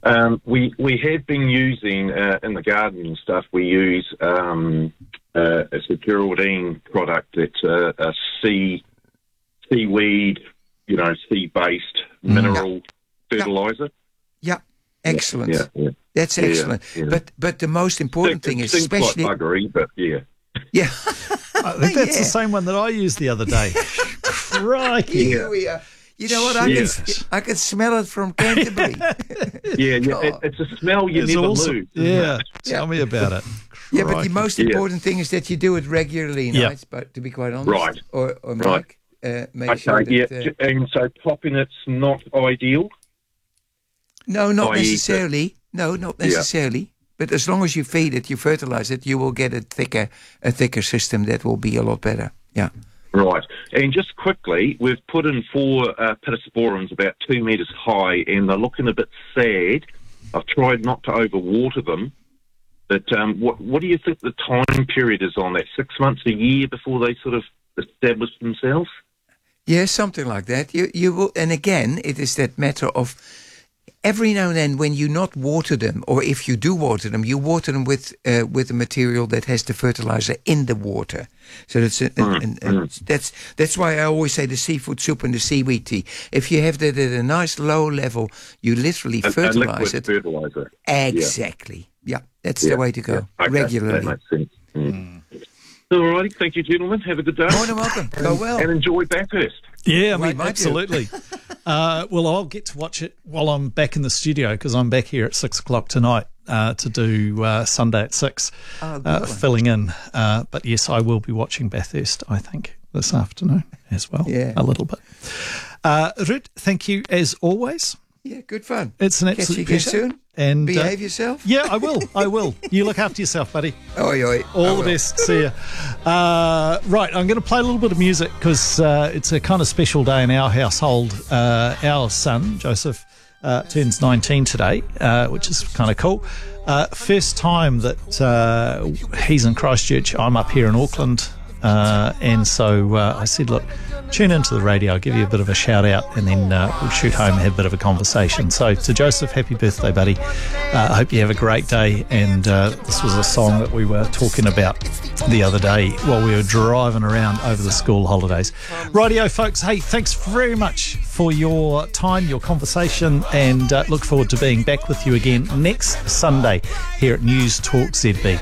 We have been using in the garden and stuff. We use it's a Geraldine product. It's a seaweed, sea-based mineral fertilizer. Yeah, excellent. Yeah. That's excellent. Yeah. But the most important thing is, especially quite buggery, but yeah. Yeah, I think that's the same one that I used the other day. Crikey! Here we are. You know what? I can smell it from Canterbury. It's a smell you never lose. Yeah, tell me about it. Yeah, but the most important thing is that you do it regularly, nice, but to be quite honest. Right. Or right. make sure that... and so popping it's not ideal? No, not necessarily. No, not necessarily. Yeah. But as long as you feed it, you fertilize it, you will get a thicker system that will be a lot better. Yeah. Right. And just quickly, we've put in 4 pittosporums about 2 metres high, and they're looking a bit sad. I've tried not to overwater them. But what do you think the time period is on that? 6 months, a year before they sort of establish themselves? Yeah, something like that. You will, and again, it is that matter of every now and then when you not water them, or if you do water them, you water them with a material that has the fertilizer in the water. So that's why I always say the seafood soup and the seaweed tea. If you have that at a nice low level, you literally fertilize it. Fertilizer. Exactly. Yeah, that's the way to go. Okay. Regularly. That makes sense. All righty. Thank you, gentlemen. Have a good day. More than welcome. Go well. And enjoy Bathurst. Yeah, absolutely. Well, I'll get to watch it while I'm back in the studio, because I'm back here at 6 o'clock tonight to do Sunday at 6, filling in. But yes, I will be watching Bathurst, I think, this afternoon as well. Yeah. A little bit. Ruth, thank you as always. Yeah, good fun. It's an absolute pleasure. Soon. And behave yourself. Yeah, I will. You look after yourself, buddy. Oi. All the best. See ya. Right, I'm going to play a little bit of music because it's a kind of special day in our household. Our son, Joseph, turns 19 today, which is kind of cool. First time that he's in Christchurch. I'm up here in Auckland. And so I said, look, tune into the radio, I'll give you a bit of a shout out, and then we'll shoot home and have a bit of a conversation. So to Joseph, happy birthday, buddy. I hope you have a great day. And this was a song that we were talking about the other day while we were driving around over the school holidays. Rightio, folks. Hey, thanks very much for your time, your conversation, and look forward to being back with you again next Sunday here at News Talk ZB.